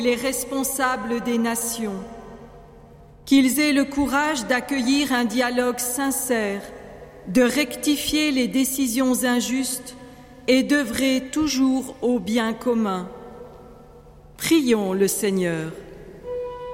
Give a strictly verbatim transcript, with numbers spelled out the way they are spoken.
les responsables des nations, qu'ils aient le courage d'accueillir un dialogue sincère, de rectifier les décisions injustes et d'œuvrer toujours au bien commun. Prions le Seigneur.